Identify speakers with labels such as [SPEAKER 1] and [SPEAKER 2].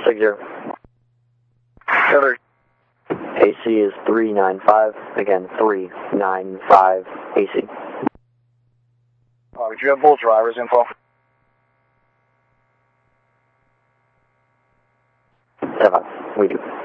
[SPEAKER 1] 60.
[SPEAKER 2] Heather.
[SPEAKER 1] AC is 395. Again, 395 AC.
[SPEAKER 2] Would you have both drivers' info?
[SPEAKER 1] 7. We do.